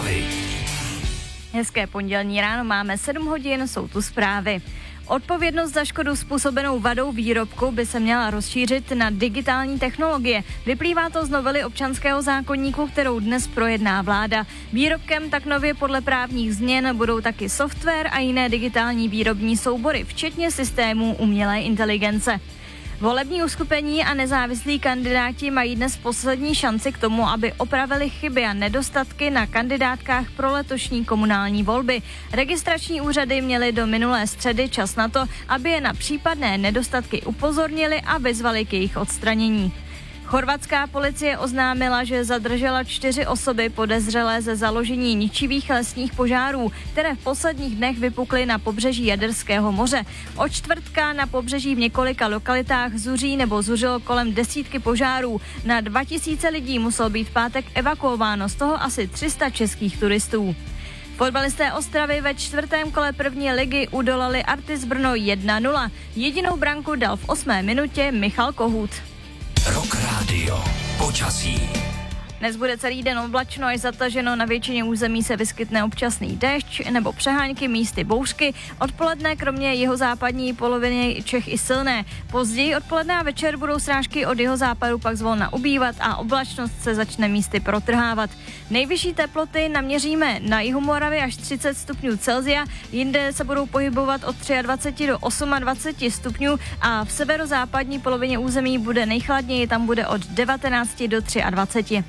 Vltavy. Hezké pondělní ráno, máme 7 hodin, jsou tu zprávy. Odpovědnost za škodu způsobenou vadou výrobku by se měla rozšířit na digitální technologie. Vyplývá to z novely občanského zákoníku, kterou dnes projedná vláda. Výrobkem tak nově podle právních změn budou taky software a jiné digitální výrobní soubory, včetně systémů umělé inteligence. Volební uskupení a nezávislí kandidáti mají dnes poslední šanci k tomu, aby opravili chyby a nedostatky na kandidátkách pro letošní komunální volby. Registrační úřady měly do minulé středy čas na to, aby je na případné nedostatky upozornili a vyzvali k jejich odstranění. Chorvatská policie oznámila, že zadržela 4 osoby podezřelé ze založení ničivých lesních požárů, které v posledních dnech vypukly na pobřeží Jaderského moře. Od čtvrtka na pobřeží v několika lokalitách zuří nebo zuřilo kolem 10 požárů. Na 2000 lidí muselo být v pátek evakuováno, z toho asi 300 českých turistů. Fotbalisté Ostravy ve 4. kole první ligy udolali Artis Brno 1-0. Jedinou branku dal v 8. minutě Michal Kohut. Rock Radio. Počasí. Dnes bude celý den oblačno až zataženo, na většině území se vyskytne občasný déšť nebo přehánky, místy bouřky. Odpoledne kromě jihozápadní poloviny Čech i silné. Později odpoledne a večer budou srážky od jihozápadu pak zvolna ubývat a oblačnost se začne místy protrhávat. Nejvyšší teploty naměříme na jihu Moravy až 30 stupňů Celsia, jinde se budou pohybovat od 23 do 28 stupňů a v severozápadní polovině území bude nejchladněji, tam bude od 19 do 23.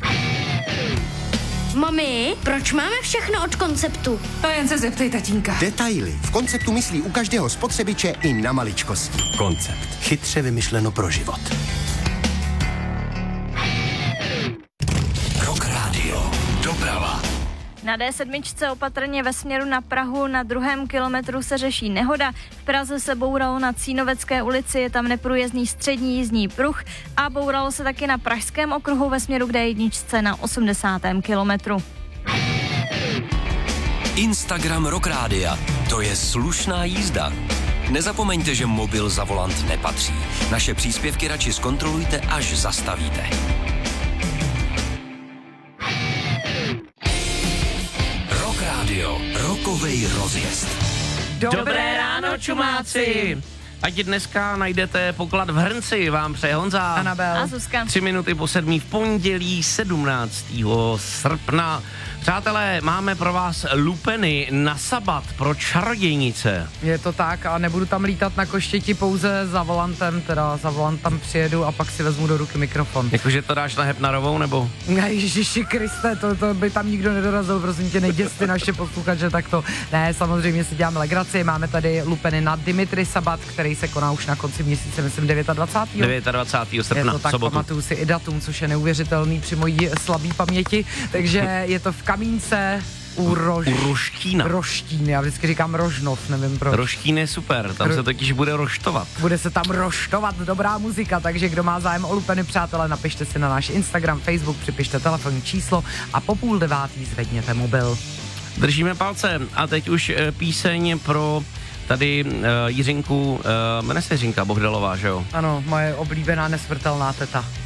Mami, proč máme všechno od Konceptu? To jen se zeptej tatínka. Detaily. V Konceptu myslí u každého spotřebiče i na maličkosti. Koncept. Chytře vymyšleno pro život. Rock Radio. Doprava. Na D7 opatrně ve směru na Prahu na 2. kilometru se řeší nehoda. V Praze se bouralo na Cínovecké ulici, je tam neprůjezdný střední jízdní pruh a bouralo se taky na Pražském okruhu ve směru k D1 na 80. kilometru. Instagram Rock Rádia. To je slušná jízda. Nezapomeňte, že mobil za volant nepatří. Naše příspěvky radši zkontrolujte, až zastavíte. Rock Radio. Rokovej rozjezd. Dobré ráno, čumáci! Ať dneska najdete poklad v hrnci, vám přeje Honza. Anabel. A Zuzka. 3 minuty po 7 v pondělí 17. srpna. Přátelé, máme pro vás lupeny na sabat pro čarodějnice. Je to tak a nebudu tam lítat na koštěti pouze za volantem, teda za volantem přijedu a pak si vezmu do ruky mikrofon. Jakože to dáš na Hepnarovou, nebo? Ježiši Kriste, to by tam nikdo nedorazil, prosím tě, neděs ty naše posluchače takto. Ne, samozřejmě si děláme legraci, máme tady lupeny na Dimitri Sabat, který se koná už na konci měsíce, myslím 29. 29. srpna, je to tak, sobotu. pamatuju si i datum, což je neuvěřitelný při mojí slabý paměti, takže je to v Kamínce u Roštína. Roštín, já vždycky říkám Rožnov, nevím proč. Roštín je super, tam se totiž bude roštovat. Bude se tam roštovat, dobrá muzika, takže kdo má zájem o lupeny, přátelé, napište si na náš Instagram, Facebook, připište telefonní číslo a po 8:30 zvedněte mobil. Držíme palce a teď už píseň pro tady Jiřinku, jmenuje se Jiřinka Bohdalová, že jo? Ano, moje oblíbená nesmrtelná teta.